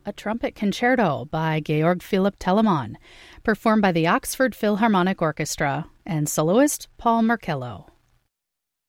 a trumpet concerto by Georg Philipp Telemann, performed by the Oxford Philharmonic Orchestra and soloist Paul Marcello.